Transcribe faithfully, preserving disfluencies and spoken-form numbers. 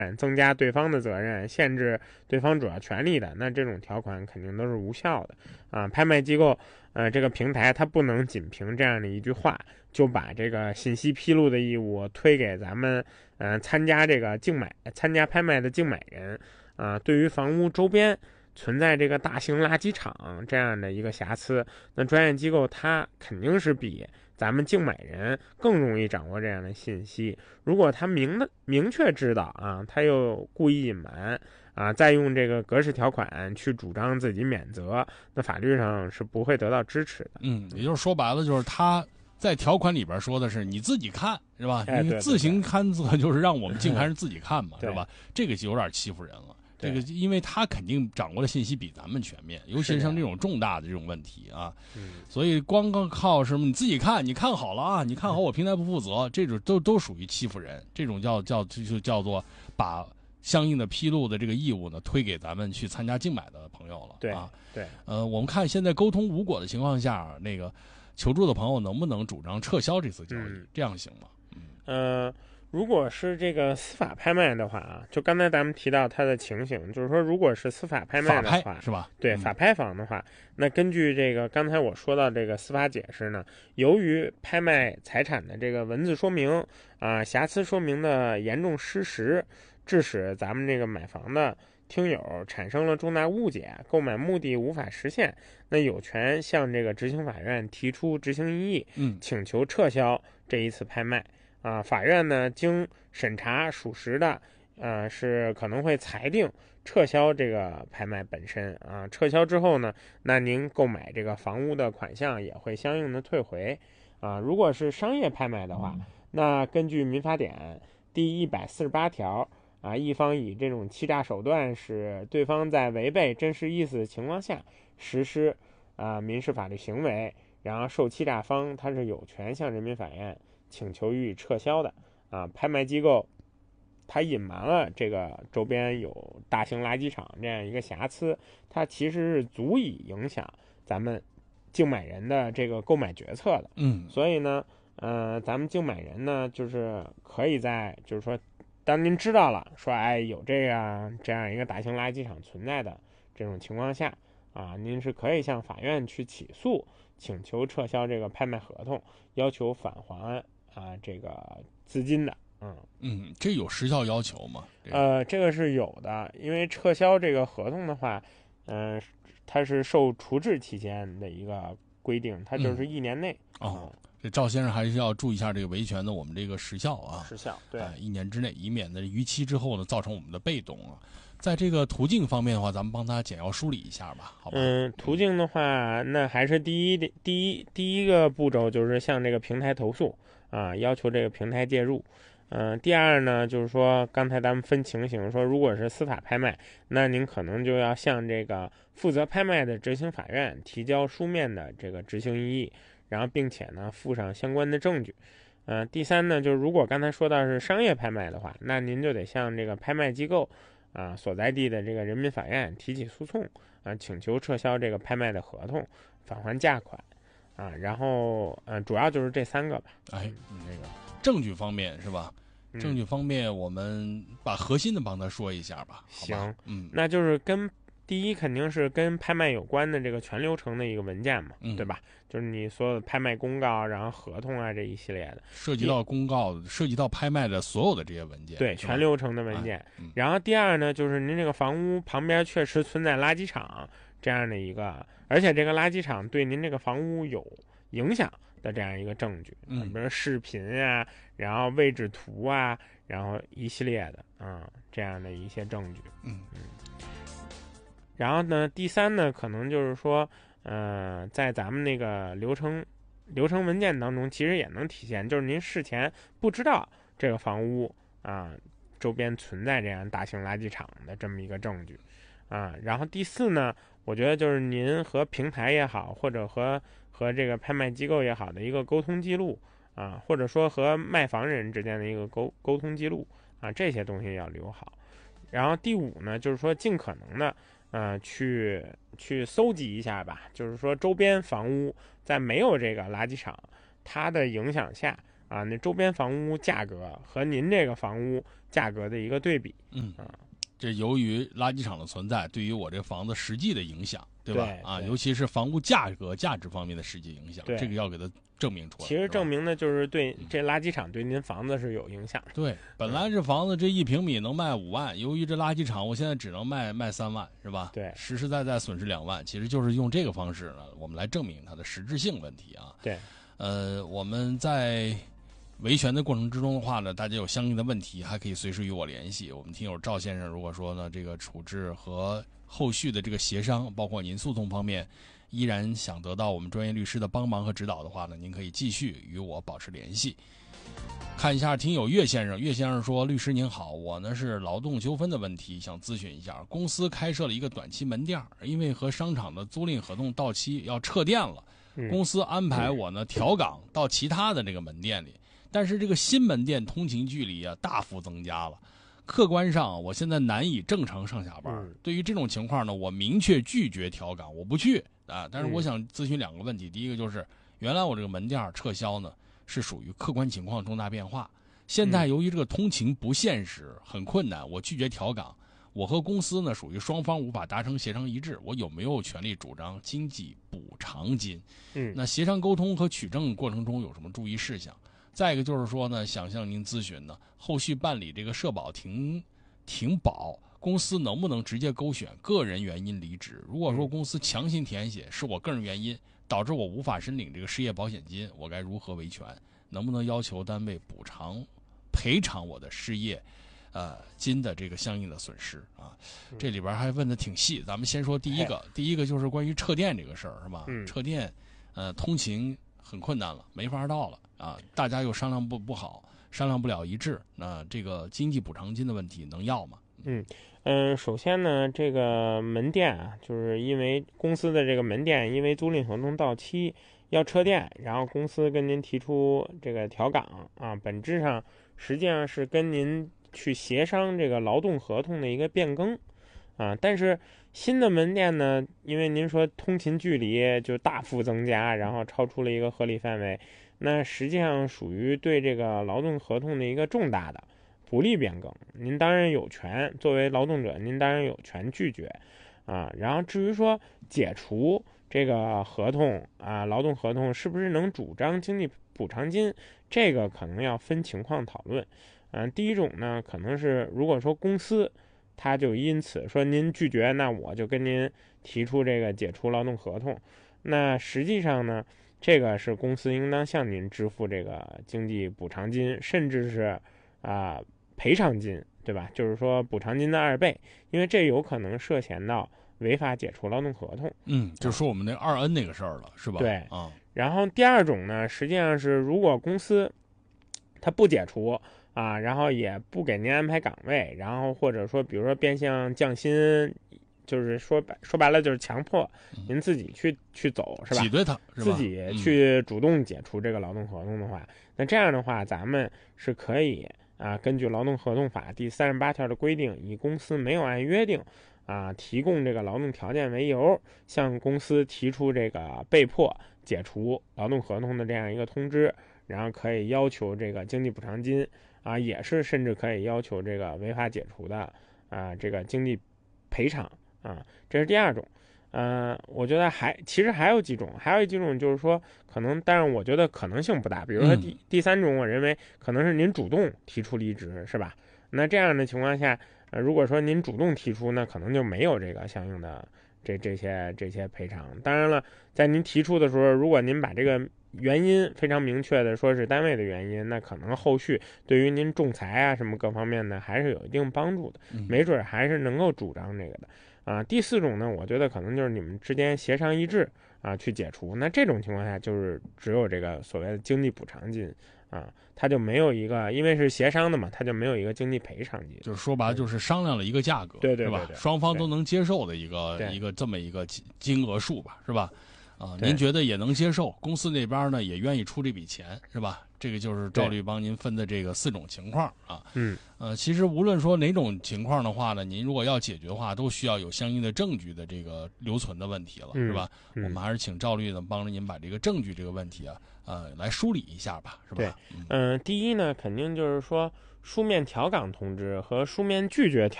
增加对方的责任，限制对方主要权利的，那这种条款肯定都是无效的啊。拍卖机构，呃，这个平台它不能仅凭这样的一句话就把这个信息披露的义务推给咱们，呃，参加这个竞买、参加拍卖的竞买人啊。对于房屋周边存在这个大型垃圾场这样的一个瑕疵，那专业机构它肯定是比咱们竞买人更容易掌握这样的信息。如果他明的明确知道啊，他又故意隐瞒啊，再用这个格式条款去主张自己免责，那法律上是不会得到支持的。 嗯，也就是说白了，就是他在条款里边说的是你自己看，是吧？ 哎、 你自行勘测就是让我们竞拍人自己看嘛， 是吧？这个就有点欺负人了。这个，因为他肯定掌握的信息比咱们全面，尤其是像这种重大的这种问题啊，所以光靠什么你自己看，你看好了啊，你看好我平台不负责，这种都都属于欺负人，这种叫叫就叫做把相应的披露的这个义务呢推给咱们去参加竞买的朋友了。 对啊， 对， 呃，我们看现在沟通无果的情况下，那个求助的朋友能不能主张撤销这次交易？ 嗯、 这样行吗？ 嗯。呃如果是这个司法拍卖的话啊，就刚才咱们提到它的情形，就是说，如果是司法拍卖的话， 是吧？ 对，法拍房的话，嗯、那根据这个刚才我说到这个司法解释呢，由于拍卖财产的这个文字说明啊，瑕疵说明的严重失实，致使咱们这个买房的听友产生了重大误解，购买目的无法实现，那有权向这个执行法院提出执行异议， 嗯， 请求撤销这一次拍卖。啊，法院呢经审查属实的，呃，是可能会裁定撤销这个拍卖本身啊。撤销之后呢，那您购买这个房屋的款项也会相应的退回啊。如果是商业拍卖的话，那根据民法典第一百四十八条啊，一方以这种欺诈手段使对方在违背真实意思的情况下实施啊民事法律行为，然后受欺诈方他是有权向人民法院请求予以撤销的啊。拍卖机构它隐瞒了这个周边有大型垃圾场这样一个瑕疵，它其实是足以影响咱们竞买人的这个购买决策的。 嗯， 所以呢，呃，咱们竞买人呢，就是可以在就是说，当您知道了说，哎，有这样这样一个大型垃圾场存在的这种情况下啊，您是可以向法院去起诉，请求撤销这个拍卖合同，要求返还。啊，这个资金的，嗯嗯，这有时效要求吗？ 这呃，这个是有的，因为撤销这个合同的话，嗯、呃，它是受处置期间的一个规定，它就是一年内。 嗯、哦，这赵先生还是要注意一下这个维权的我们这个时效啊， 时效对、 呃，一年之内，以免的逾期之后呢，造成我们的被动啊。在这个途径方面的话，咱们帮他简要梳理一下吧，好吧？ 嗯，途径的话，那还是第一第一第一个步骤就是向这个平台投诉啊，要求这个平台介入。嗯、呃，第二呢，就是说刚才咱们分情形说，如果是司法拍卖，那您可能就要向这个负责拍卖的执行法院提交书面的这个执行异议，然后并且呢附上相关的证据。嗯、呃，第三呢，就是如果刚才说到是商业拍卖的话，那您就得向这个拍卖机构啊所在地的这个人民法院提起诉讼啊，请求撤销这个拍卖的合同，返还价款啊，然后嗯、呃，主要就是这三个吧。 哎，嗯，这个证据方面是吧？证据方面，我们把核心的帮他说一下吧。 行， 嗯， 那就是跟第一肯定是跟拍卖有关的这个全流程的一个文件嘛， 嗯、 对吧？就是你所有的拍卖公告，然后合同啊这一系列的， 涉及到公告、涉及到拍卖的所有的这些文件， 对，全流程的文件。 哎嗯、 然后第二呢，就是您这个房屋旁边确实存在垃圾场这样的一个，而且这个垃圾场对您这个房屋有影响的这样一个证据， 嗯， 比如视频啊，然后位置图啊，然后一系列的啊、嗯、这样的一些证据， 嗯嗯。然后呢，第三呢，可能就是说，呃，在咱们那个流程流程文件当中，其实也能体现，就是您事前不知道这个房屋啊周边存在这样大型垃圾场的这么一个证据啊。然后第四呢，我觉得就是您和平台也好，或者和和这个拍卖机构也好的一个沟通记录啊，或者说和卖房人之间的一个沟沟通记录啊，这些东西要留好。然后第五呢，就是说尽可能的呃去去搜集一下吧，就是说周边房屋在没有这个垃圾场它的影响下啊，那周边房屋价格和您这个房屋价格的一个对比。 嗯啊， 这由于垃圾场的存在对于我这个房子实际的影响，对吧？ 对啊， 对尤其是房屋价格价值方面的实际影响， 对这个要给它证明出来。 其实证明的就是对嗯这垃圾场对您房子是有影响的。 对，本来这房子这一平米能卖五万，由于这垃圾场我现在只能卖卖三万，是吧？ 对， 实实在在损失两万，其实就是用这个方式呢，我们来证明它的实质性问题啊。 对， 呃，我们在维权的过程之中的话呢，大家有相应的问题，还可以随时与我联系。我们听友赵先生，如果说呢这个处置和后续的这个协商，包括您诉讼方面，依然想得到我们专业律师的帮忙和指导的话呢，您可以继续与我保持联系。看一下听友岳先生，岳先生说：“律师您好，我呢是劳动纠纷的问题，想咨询一下。公司开设了一个短期门店，因为和商场的租赁合同到期要撤店了，公司安排我呢调岗到其他的这个门店里。但是这个新门店通勤距离啊大幅增加了，客观上我现在难以正常上下班。 嗯、 对于这种情况呢，我明确拒绝调岗，我不去啊。但是我想咨询两个问题， 嗯、 第一个就是原来我这个门店撤销呢是属于客观情况重大变化，现在由于这个通勤不现实，很困难，我拒绝调岗。我和公司呢属于双方无法达成协商一致，我有没有权利主张经济补偿金？ 嗯， 那协商沟通和取证过程中有什么注意事项？再一个就是说呢，想向您咨询呢，后续办理这个社保停停保，公司能不能直接勾选个人原因离职？如果说公司强行填写是我个人原因导致我无法申领这个失业保险金，我该如何维权？能不能要求单位补偿赔偿我的失业呃金的这个相应的损失啊？这里边还问的挺细，咱们先说第一个，第一个就是关于撤店这个事儿，是吧？ 嗯、 撤店呃通勤很困难了，没法到了啊，大家又商量不不好，商量不了一致，那这个经济补偿金的问题能要吗？ 嗯嗯，首先呢，这个门店啊，就是因为公司的这个门店因为租赁合同到期要撤店，然后公司跟您提出这个调岗啊，本质上实际上是跟您去协商这个劳动合同的一个变更啊，但是新的门店呢，因为您说通勤距离就大幅增加，然后超出了一个合理范围，那实际上属于对这个劳动合同的一个重大的不利变更，您当然有权，作为劳动者，您当然有权拒绝啊。然后至于说解除这个合同啊，劳动合同是不是能主张经济补偿金，这个可能要分情况讨论。嗯、啊，第一种呢，可能是如果说公司他就因此说您拒绝，那我就跟您提出这个解除劳动合同，那实际上呢，这个是公司应当向您支付这个经济补偿金，甚至是啊。赔偿金，对吧？就是说补偿金的二倍，因为这有可能涉嫌到违法解除劳动合同。 嗯，就说我们那二 N 那个事儿了，是吧？ 对啊。 然后第二种呢，实际上是如果公司它不解除啊，然后也不给您安排岗位，然后或者说比如说变相降薪，就是说白说白了就是强迫您自己去、嗯、去走，是吧？ 挤兑他，是吧？ 自己去主动解除这个劳动合同的话，嗯、那这样的话，咱们是可以。啊，根据劳动合同法第三十八条的规定，以公司没有按约定啊提供这个劳动条件为由，向公司提出这个被迫解除劳动合同的这样一个通知，然后可以要求这个经济补偿金啊，也是甚至可以要求这个违法解除的啊这个经济赔偿啊，这是第二种。呃，我觉得还其实还有几种，还有几种就是说可能，但是我觉得可能性不大。比如说第、嗯、第三种，我认为可能是您主动提出离职，是吧？那这样的情况下，呃，如果说您主动提出，那可能就没有这个相应的这这些这些赔偿。当然了，在您提出的时候，如果您把这个原因非常明确的说是单位的原因，那可能后续对于您仲裁啊什么各方面呢，还是有一定帮助的，没准还是能够主张这个的。啊，第四种呢，我觉得可能就是你们之间协商一致啊，去解除。那这种情况下，就是只有这个所谓的经济补偿金啊，它就没有一个，因为是协商的嘛，它就没有一个经济赔偿金。 就是说白了，就是商量了一个价格， 对对对对， 是吧？双方都能接受的一个一个这么一个金额数吧，是吧？ 啊，您觉得也能接受，公司那边呢也愿意出这笔钱，是吧？这个就是赵律帮您分的这个四种情况啊。 嗯， 呃，其实无论说哪种情况的话呢，您如果要解决的话，都需要有相应的证据的这个留存的问题了， 嗯、 是吧？ 嗯、 我们还是请赵律呢帮着您把这个证据这个问题啊，呃，来梳理一下吧，是吧？ 对，嗯、呃，第一呢，肯定就是说书面调岗通知和书面拒绝调。